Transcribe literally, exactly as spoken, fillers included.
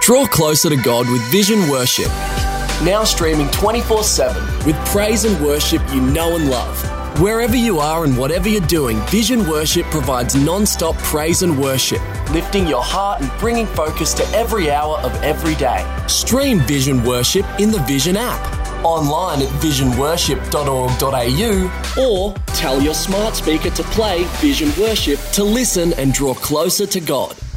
Draw closer to God with Vision Worship. Now streaming twenty-four seven with praise and worship you know and love. Wherever you are and whatever you're doing, Vision Worship provides non-stop praise and worship, lifting your heart and bringing focus to every hour of every day. Stream Vision Worship in the Vision app, online at vision worship dot org dot a u, or tell your smart speaker to play Vision Worship to listen and draw closer to God.